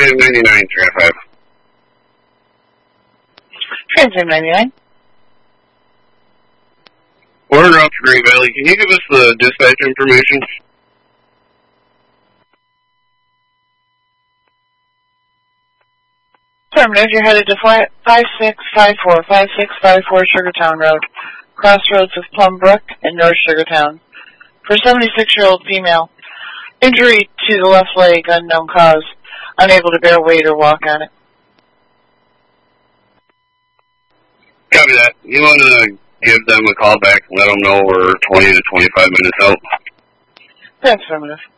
99, Trans 5. Transam 99. Order out for Great Valley. Can you give us the dispatch information? Affirmative, you're headed to 5654 Sugartown Road, crossroads of Plum Brook and North Sugartown. For 76-year-old female, injury to the left leg, unknown cause, unable to bear weight or walk on it. Copy that. You want to give them a call back and let them know we're 20 to 25 minutes out? That's affirmative.